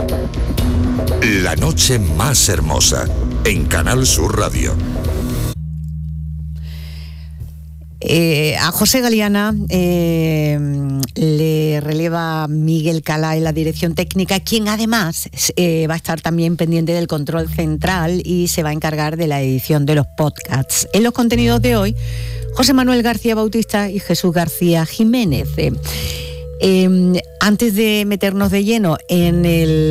La noche más hermosa, en Canal Sur Radio. A José Galiana le releva Miguel Calá en la dirección técnica, quien además va a estar también pendiente del control central y se va a encargar de la edición de los podcasts. En los contenidos de hoy, José Manuel García Bautista y Jesús García Jiménez. Antes de meternos de lleno en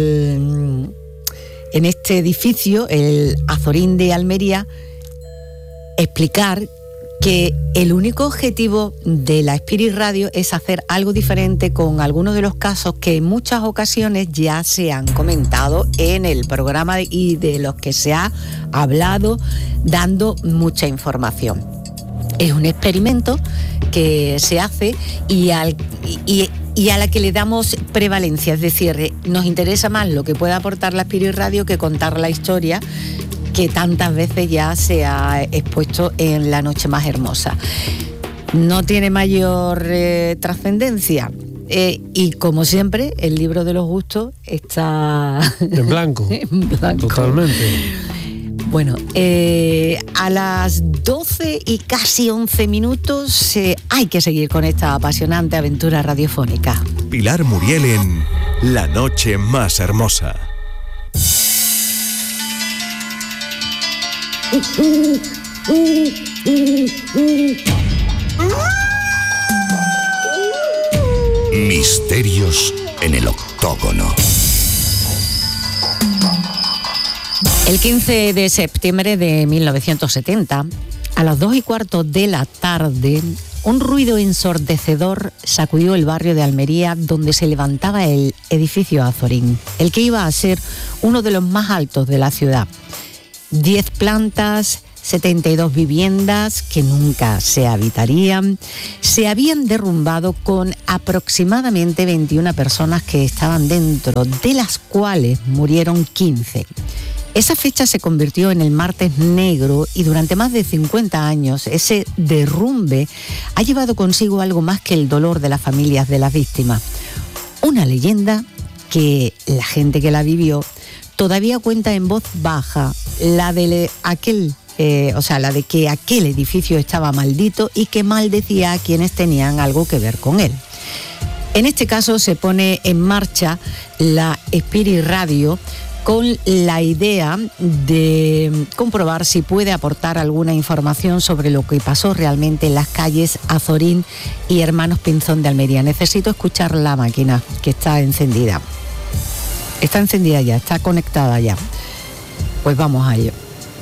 este edificio, el Azorín de Almería, explicar que el único objetivo de la Spirit Radio es hacer algo diferente con algunos de los casos que en muchas ocasiones ya se han comentado en el programa y de los que se ha hablado dando mucha información. Es un experimento que se hace y a la que le damos prevalencia, es decir, nos interesa más lo que pueda aportar la Spirit Radio que contar la historia que tantas veces ya se ha expuesto en La Noche Más Hermosa. No tiene mayor trascendencia. Y como siempre, el libro de los gustos está en blanco. En blanco. Totalmente. Bueno, a las 12 y casi 11 minutos hay que seguir con esta apasionante aventura radiofónica. Pilar Muriel en La Noche Más Hermosa. Misterios en el octógono. El 15 de septiembre de 1970, a las 2:15 de la tarde, un ruido ensordecedor sacudió el barrio de Almería donde se levantaba el edificio Azorín, el que iba a ser uno de los más altos de la ciudad. 10 plantas, 72 viviendas que nunca se habitarían, se habían derrumbado con aproximadamente 21 personas que estaban dentro, de las cuales murieron 15. Esa fecha se convirtió en el Martes Negro y durante más de 50 años ese derrumbe ha llevado consigo algo más que el dolor de las familias de las víctimas. Una leyenda que la gente que la vivió todavía cuenta en voz baja, la de que aquel edificio estaba maldito y que maldecía a quienes tenían algo que ver con él. En este caso se pone en marcha la Spirit Radio con la idea de comprobar si puede aportar alguna información sobre lo que pasó realmente en las calles Azorín y Hermanos Pinzón de Almería. Necesito escuchar la máquina, que está encendida. Está encendida ya, está conectada ya. Pues vamos a ello.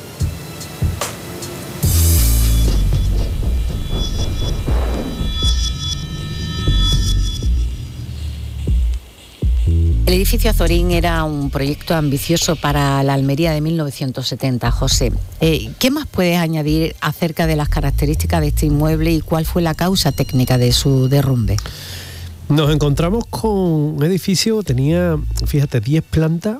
El edificio Azorín era un proyecto ambicioso para la Almería de 1970, José. ¿Qué más puedes añadir acerca de las características de este inmueble y cuál fue la causa técnica de su derrumbe? Nos encontramos con un edificio, tenía, fíjate, 10 plantas,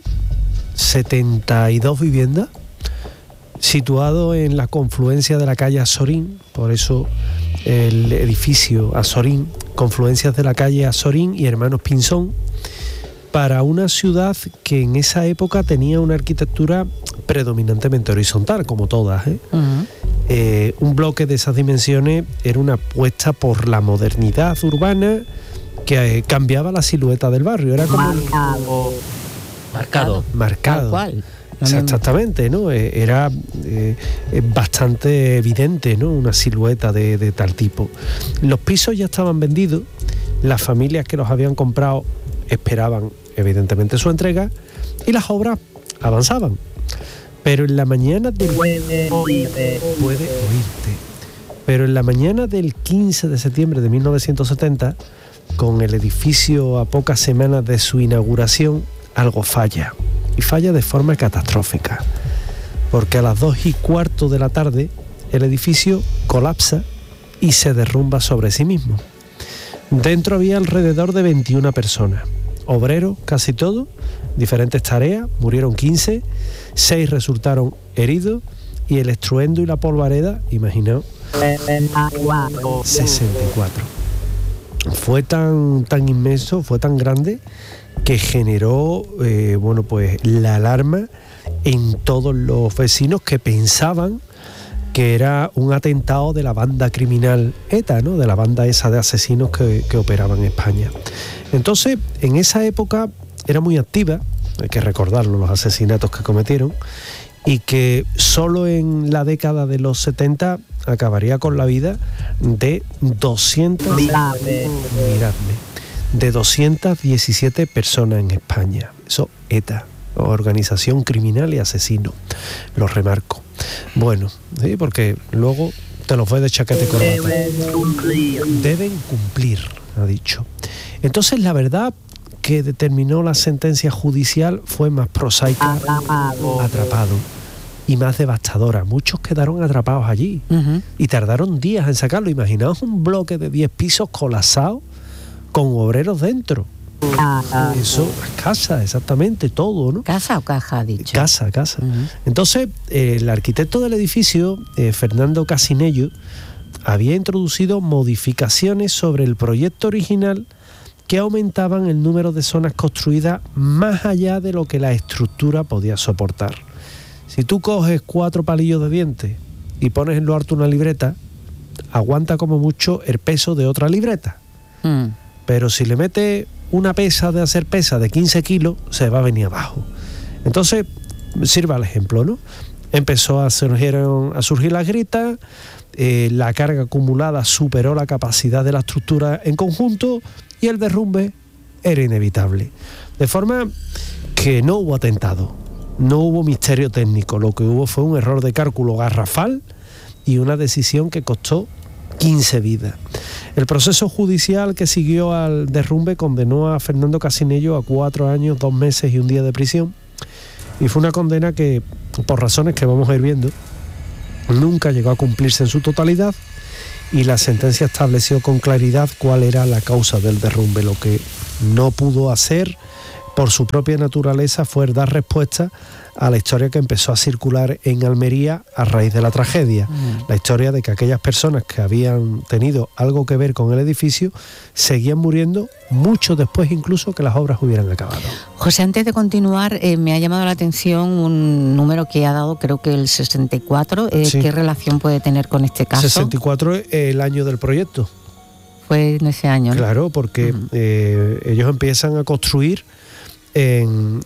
72 viviendas, situado en la confluencia de la calle Azorín, por eso el edificio Azorín, confluencias de la calle Azorín y Hermanos Pinzón, para una ciudad que en esa época tenía una arquitectura predominantemente horizontal, como todas, ¿eh? Uh-huh. Un bloque de esas dimensiones era una apuesta por la modernidad urbana que cambiaba la silueta del barrio. Era como marcado. Tal cual. Exactamente, ¿no? Era bastante evidente, ¿no? Una silueta de tal tipo. Los pisos ya estaban vendidos, las familias que los habían comprado esperaban evidentemente su entrega y las obras avanzaban. Pero en la mañana del Pero en la mañana del 15 de septiembre de 1970, con el edificio a pocas semanas de su inauguración, algo falla. Y falla de forma catastrófica. Porque a las 2:15 de la tarde, el edificio colapsa y se derrumba sobre sí mismo. Dentro había alrededor de 21 personas. Obreros, casi todos, diferentes tareas, murieron 15, 6 resultaron heridos y el estruendo y la polvareda, imaginaos, 64. Fue tan inmenso, fue tan grande que generó pues la alarma en todos los vecinos que pensaban que era un atentado de la banda criminal ETA, ¿no? De la banda esa de asesinos que operaban en España. Entonces, en esa época era muy activa, hay que recordarlo, los asesinatos que cometieron, y que solo en la década de los 70 acabaría con la vida de 217 personas en España. Eso, ETA, organización criminal y asesino, lo remarco. Bueno, sí, porque luego te los fue de chaqueta y corbata. Deben cumplir, ha dicho. Entonces, la verdad que determinó la sentencia judicial fue más prosaica, atrapado, y más devastadora. Muchos quedaron atrapados allí y tardaron días en sacarlo. Imaginaos un bloque de 10 pisos colapsado con obreros dentro. Eso, casa, exactamente, todo, ¿no? ¿Casa o caja, ha dicho? Casa. Entonces, el arquitecto del edificio, Fernando Casinello, había introducido modificaciones sobre el proyecto original que aumentaban el número de zonas construidas más allá de lo que la estructura podía soportar. Si tú coges 4 palillos de dientes y pones en lo alto una libreta, aguanta como mucho el peso de otra libreta. Pero si le metes una pesa de hacer pesa de 15 kilos, se va a venir abajo. Entonces, sirva el ejemplo, ¿no? Empezó a surgir las gritas, la carga acumulada superó la capacidad de la estructura en conjunto y el derrumbe era inevitable. De forma que no hubo atentado, no hubo misterio técnico, lo que hubo fue un error de cálculo garrafal y una decisión que costó 15 vidas. El proceso judicial que siguió al derrumbe condenó a Fernando Casinello a 4 años, 2 meses y 1 día de prisión, y fue una condena que, por razones que vamos a ir viendo, nunca llegó a cumplirse en su totalidad, y la sentencia estableció con claridad cuál era la causa del derrumbe. Lo que no pudo hacer por su propia naturaleza fue dar respuesta a la historia que empezó a circular en Almería a raíz de la tragedia. La historia de que aquellas personas que habían tenido algo que ver con el edificio seguían muriendo mucho después incluso que las obras hubieran acabado. José, antes de continuar, me ha llamado la atención un número que ha dado, creo que el 64. Sí. ¿Qué relación puede tener con este caso? 64 es el año del proyecto. Fue en ese año, ¿no? Claro, porque ellos empiezan a construir en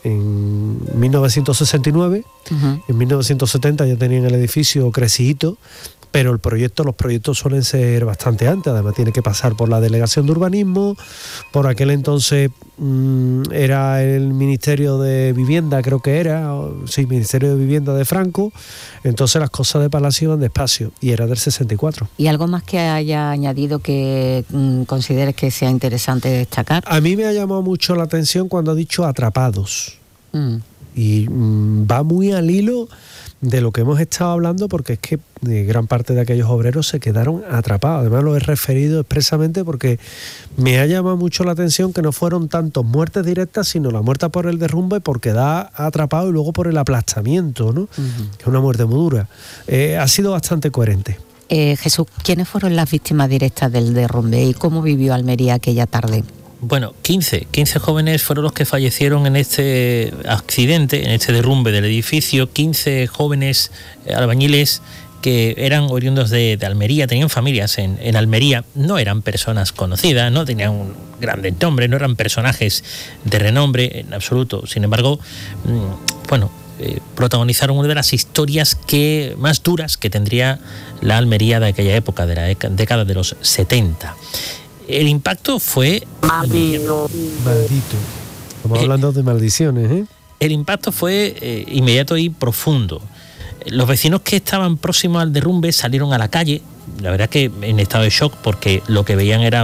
1969, en 1970 ya tenían el edificio crecidito, pero los proyectos suelen ser bastante antes. Además tiene que pasar por la Delegación de Urbanismo, por aquel entonces era el Ministerio de Vivienda, creo que era, Ministerio de Vivienda de Franco. Entonces las cosas de Palacio iban despacio, y era del 64. ¿Y algo más que haya añadido que consideres que sea interesante destacar? A mí me ha llamado mucho la atención cuando ha dicho atrapados. Y va muy al hilo de lo que hemos estado hablando, porque es que gran parte de aquellos obreros se quedaron atrapados. Además lo he referido expresamente porque me ha llamado mucho la atención que no fueron tanto muertes directas, sino la muerte por el derrumbe, por quedar atrapado, y luego por el aplastamiento, ¿no? Que es una muerte muy dura. Ha sido bastante coherente. Jesús, ¿quiénes fueron las víctimas directas del derrumbe y cómo vivió Almería aquella tarde? Bueno, 15 jóvenes fueron los que fallecieron en este accidente, en este derrumbe del edificio. 15 jóvenes albañiles que eran oriundos de Almería, tenían familias en Almería, no eran personas conocidas, no tenían un gran nombre, no eran personajes de renombre en absoluto. Sin embargo, protagonizaron una de las historias más duras que tendría la Almería de aquella época, de la década de los 70. El impacto fue... Maldito. Estamos hablando de maldiciones, ¿eh? El impacto fue inmediato y profundo. Los vecinos que estaban próximos al derrumbe salieron a la calle, la verdad que en estado de shock, porque lo que veían era...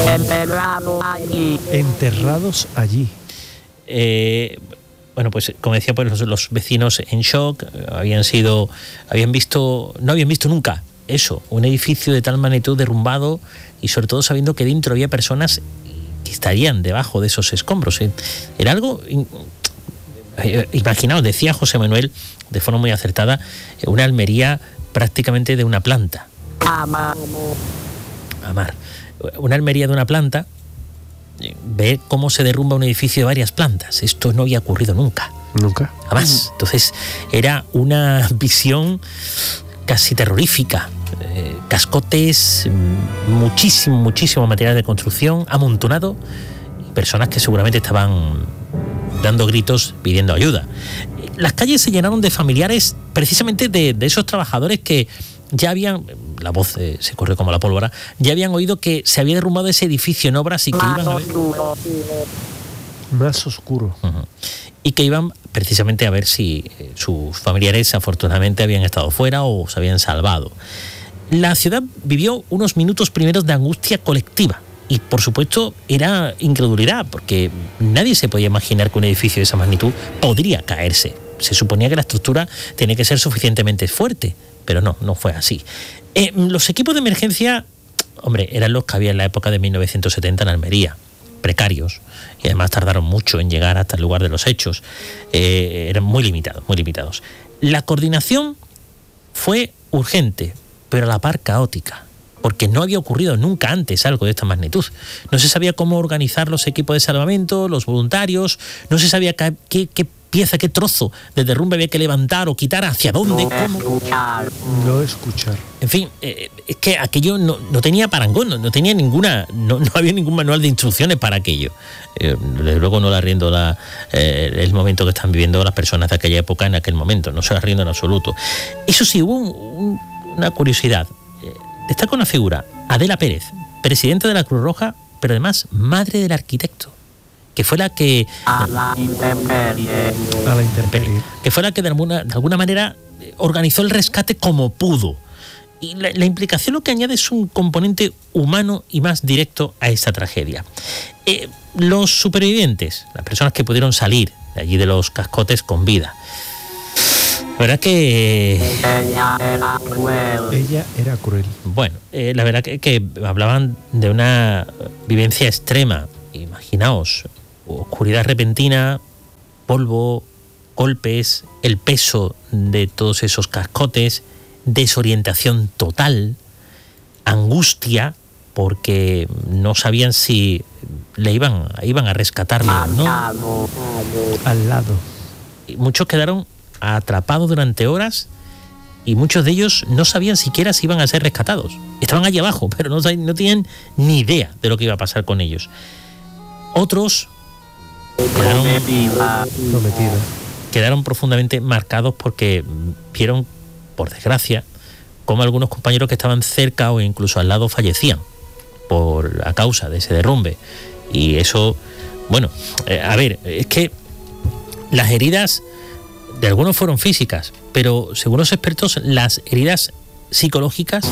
Enterrados allí. Pues como decía, pues los vecinos en shock no habían visto nunca eso, un edificio de tal magnitud derrumbado, y sobre todo sabiendo que dentro había personas que estarían debajo de esos escombros. Era algo... Imaginaos, decía José Manuel de forma muy acertada, una Almería prácticamente de una planta. Amar. Una Almería de una planta ver cómo se derrumba un edificio de varias plantas. Esto no había ocurrido nunca. Nunca. Jamás. Entonces era una visión casi terrorífica. Cascotes, muchísimo material de construcción amontonado y personas que seguramente estaban dando gritos pidiendo ayuda. Las calles se llenaron de familiares precisamente de esos trabajadores que ya habían, la voz se corrió como la pólvora, ya habían oído que se había derrumbado ese edificio en obras y que iban a ver... Más oscuro. Uh-huh. Y que iban precisamente a ver si sus familiares afortunadamente habían estado fuera o se habían salvado. La ciudad vivió unos minutos primeros de angustia colectiva y por supuesto era incredulidad porque nadie se podía imaginar que un edificio de esa magnitud podría caerse. Se suponía que la estructura tenía que ser suficientemente fuerte, pero no fue así. Los equipos de emergencia, hombre, eran los que había en la época de 1970 en Almería, precarios, y además tardaron mucho en llegar hasta el lugar de los hechos. Eran muy limitados. La coordinación fue urgente, pero a la par caótica, porque no había ocurrido nunca antes algo de esta magnitud. No se sabía cómo organizar los equipos de salvamento, los voluntarios, no se sabía qué pieza, qué trozo de derrumbe había que levantar o quitar, hacia dónde, cómo. No escuchar. En fin, es que aquello no tenía parangón, no tenía ninguna, no había ningún manual de instrucciones para aquello. Desde luego no le arriendo el momento que están viviendo las personas de aquella época en aquel momento, no se le arriendo en absoluto. Eso sí, hubo una curiosidad. Destaca una figura, Adela Pérez, presidenta de la Cruz Roja, pero además madre del arquitecto, que fue la que... A la intemperie. Que fue la que de alguna manera organizó el rescate como pudo. Y la implicación lo que añade es un componente humano y más directo a esta tragedia. Los supervivientes, las personas que pudieron salir de allí de los cascotes con vida, la verdad que... Ella era cruel. Bueno, la verdad que hablaban de una vivencia extrema. Imaginaos, oscuridad repentina, polvo, golpes, el peso de todos esos cascotes, desorientación total, angustia, porque no sabían si iban a rescatarle o no. Al lado. Y muchos quedaron atrapados durante horas y muchos de ellos no sabían siquiera si iban a ser rescatados. Estaban allí abajo, pero no tenían ni idea de lo que iba a pasar con ellos. Otros quedaron profundamente marcados porque vieron, por desgracia, cómo algunos compañeros que estaban cerca o incluso al lado fallecían a causa de ese derrumbe. Y eso, bueno, es que las heridas de algunos fueron físicas, pero según los expertos, las heridas psicológicas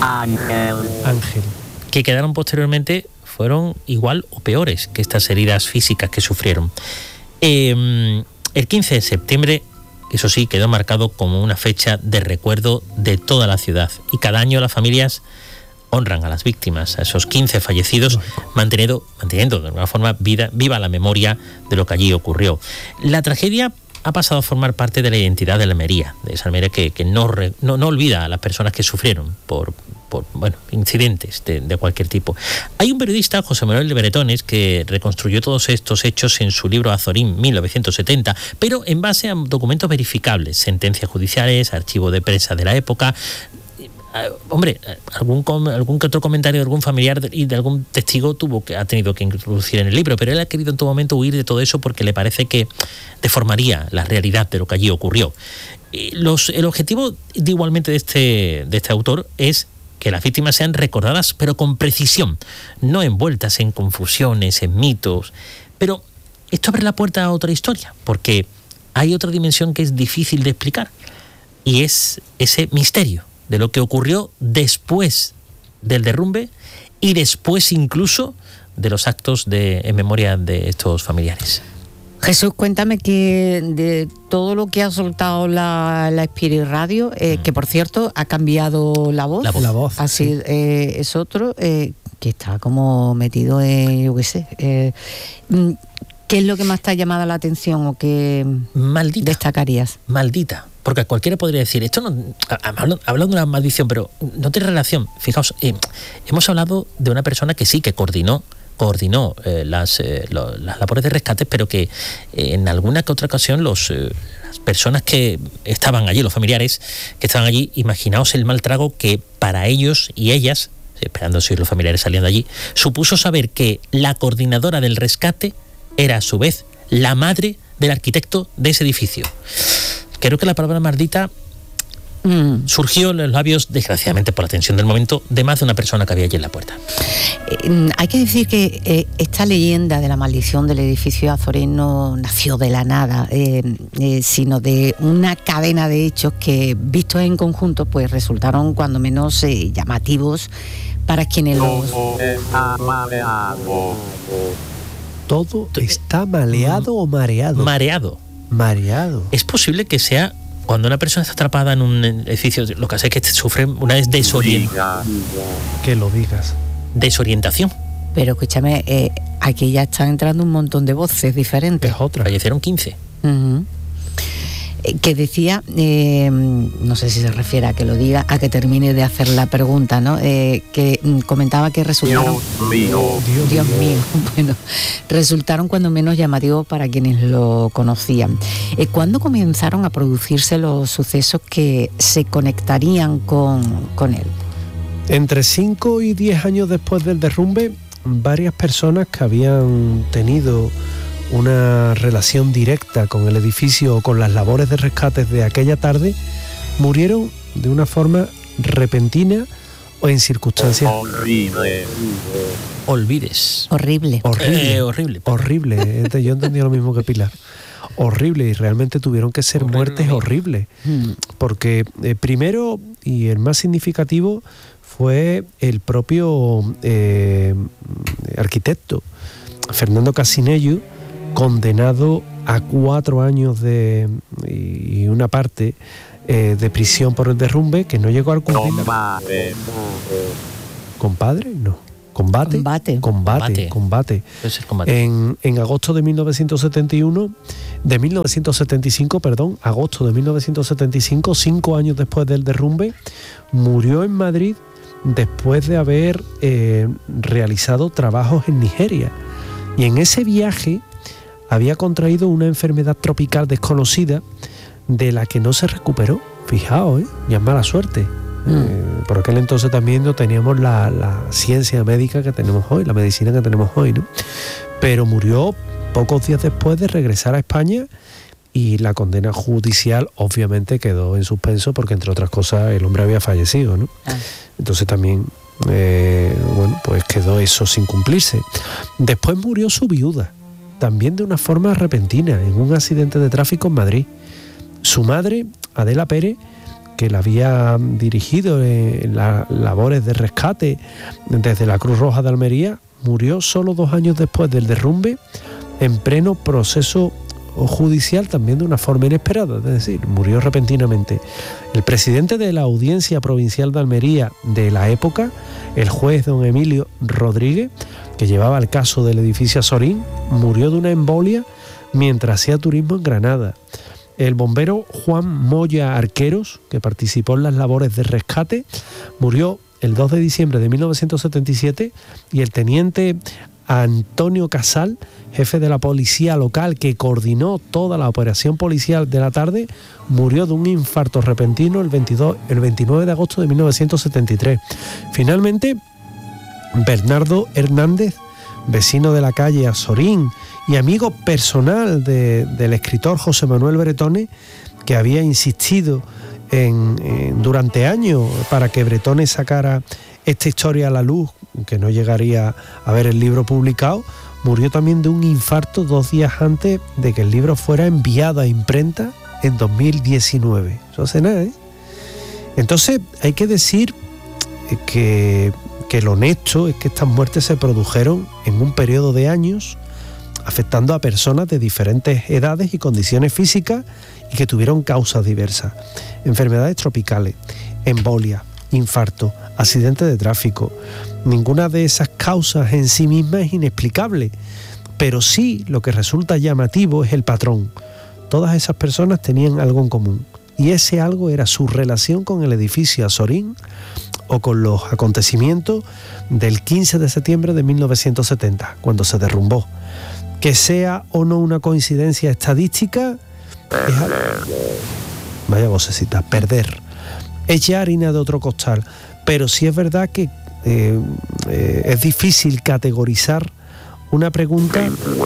que quedaron posteriormente fueron igual o peores que estas heridas físicas que sufrieron. El 15 de septiembre, eso sí, quedó marcado como una fecha de recuerdo de toda la ciudad. Y cada año las familias honran a las víctimas, a esos 15 fallecidos, manteniendo de alguna forma viva la memoria de lo que allí ocurrió. La tragedia ha pasado a formar parte de la identidad de la Almería, de esa Almería que no olvida a las personas que sufrieron por incidentes de cualquier tipo. Hay un periodista, José Manuel de Bretones, que reconstruyó todos estos hechos en su libro Azorín 1970, pero en base a documentos verificables, sentencias judiciales, archivo de prensa de la época. Hombre, algún que otro comentario de algún familiar y de algún testigo ha tenido que introducir en el libro, pero él ha querido en todo momento huir de todo eso porque le parece que deformaría la realidad de lo que allí ocurrió. El objetivo igualmente de este autor es que las víctimas sean recordadas, pero con precisión, no envueltas en confusiones, en mitos. Pero esto abre la puerta a otra historia, porque hay otra dimensión que es difícil de explicar, y es ese misterio de lo que ocurrió después del derrumbe y después incluso de los actos en memoria de estos familiares. Jesús, cuéntame que de todo lo que ha soltado la Spirit Radio, que por cierto ha cambiado la voz. La voz. Así sí. Es otro que está como metido en, yo qué sé. ¿Qué es lo que más te ha llamado la atención o que destacarías? Maldita. Porque cualquiera podría decir, esto no, hablando de una maldición, pero no tiene relación. Fijaos, hemos hablado de una persona que sí, que coordinó coordinó las labores de rescate, pero que en alguna que otra ocasión las personas que estaban allí, los familiares que estaban allí, imaginaos el mal trago que para ellos y ellas, esperando si los familiares salían de allí, supuso saber que la coordinadora del rescate era a su vez la madre del arquitecto de ese edificio. Creo que la palabra maldita surgió en los labios, desgraciadamente por la tensión del momento, de más de una persona que había allí en la puerta. Hay que decir que esta leyenda de la maldición del edificio Azorín no nació de la nada, sino de una cadena de hechos que, vistos en conjunto, pues resultaron cuando menos llamativos para quienes los... Todo está maleado o mareado. Mareado. Es posible que sea cuando una persona está atrapada en un edificio, lo que hace es que sufre una desorientación. Que lo digas. Desorientación. Pero escúchame, aquí ya están entrando un montón de voces diferentes. Es otra. Fallecieron 15. Uh-huh. Que decía, no sé si se refiere a que lo diga, a que termine de hacer la pregunta, ¿no? Que comentaba que resultaron... Dios mío. Bueno, resultaron cuando menos llamativos para quienes lo conocían. ¿Cuándo comenzaron a producirse los sucesos que se conectarían con él? Entre 5 y 10 años después del derrumbe, varias personas que habían tenido una relación directa con el edificio o con las labores de rescate de aquella tarde murieron de una forma repentina o en circunstancias Horrible. Yo entendía lo mismo que Pilar. Horrible, y realmente tuvieron que ser muertes horribles, porque primero, y el más significativo, fue el propio arquitecto Fernando Casinello, condenado a 4 años y una parte de prisión por el derrumbe, que no llegó al cumplir. ¿Compadre? No. Combate. En agosto de 1975, agosto de 1975, 5 años después del derrumbe, murió en Madrid después de haber realizado trabajos en Nigeria. Y en ese viaje había contraído una enfermedad tropical desconocida de la que no se recuperó. Fijaos, ya es mala suerte. Por aquel entonces también no teníamos la ciencia médica que tenemos hoy, la medicina que tenemos hoy, ¿no? Pero murió pocos días después de regresar a España, y la condena judicial obviamente quedó en suspenso porque, entre otras cosas, el hombre había fallecido, ¿no? Entonces también pues quedó eso sin cumplirse. Después murió su viuda, también de una forma repentina, en un accidente de tráfico en Madrid. Su madre, Adela Pérez, que la había dirigido en las labores de rescate desde la Cruz Roja de Almería, murió solo 2 años después del derrumbe, en pleno proceso judicial, también de una forma inesperada, es decir, murió repentinamente. El presidente de la Audiencia Provincial de Almería de la época, el juez don Emilio Rodríguez, que llevaba el caso del edificio Azorín, murió de una embolia mientras hacía turismo en Granada. El bombero Juan Moya Arqueros, que participó en las labores de rescate, murió el 2 de diciembre de 1977, y el teniente Antonio Casal, jefe de la policía local que coordinó toda la operación policial de la tarde, murió de un infarto repentino el 29 de agosto de 1973. Finalmente, Bernardo Hernández, vecino de la calle Azorín y amigo personal del escritor José Manuel Bretone, que había insistido durante años para que Bretone sacara esta historia a la luz, que no llegaría a ver el libro publicado, murió también de un infarto 2 días antes de que el libro fuera enviado a imprenta en 2019. Eso hace nada, ¿eh? Entonces hay que decir que lo honesto es que estas muertes se produjeron en un periodo de años, afectando a personas de diferentes edades y condiciones físicas, y que tuvieron causas diversas: enfermedades tropicales, embolia, infarto, accidente de tráfico. Ninguna de esas causas en sí misma es inexplicable, pero sí lo que resulta llamativo es el patrón. Todas esas personas tenían algo en común, y ese algo era su relación con el edificio Azorín, o con los acontecimientos del 15 de septiembre de 1970, cuando se derrumbó. Que sea o no una coincidencia estadística, vaya vocecita, perder. Es ya harina de otro costal, pero sí es verdad que es difícil categorizar una pregunta.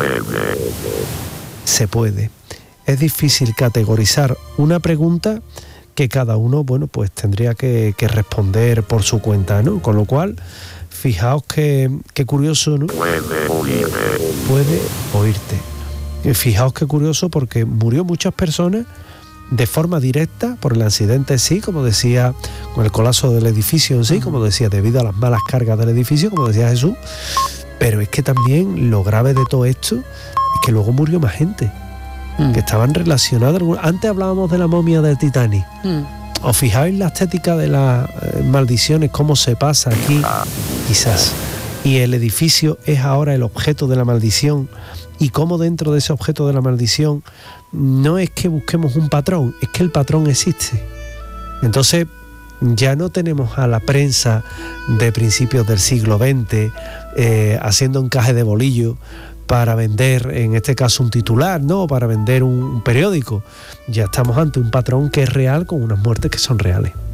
Se puede. Es difícil categorizar una pregunta que cada uno, bueno, pues tendría que responder por su cuenta, ¿no? Con lo cual, fijaos qué curioso, ¿no? Puede oírte. Fijaos qué curioso, porque murió muchas personas de forma directa por el accidente, sí, como decía, con el colapso del edificio en sí, como decía, debido a las malas cargas del edificio, como decía Jesús. Pero es que también lo grave de todo esto es que luego murió más gente que estaban relacionados. Antes hablábamos de la momia del Titanic. ¿Os fijáis la estética de las maldiciones, cómo se pasa aquí? Quizás. Y el edificio es ahora el objeto de la maldición. Y cómo dentro de ese objeto de la maldición no es que busquemos un patrón, es que el patrón existe. Entonces ya no tenemos a la prensa de principios del siglo XX haciendo encaje de bolillo para vender, en este caso, un titular, ¿no? Para vender un periódico. Ya estamos ante un patrón que es real, con unas muertes que son reales.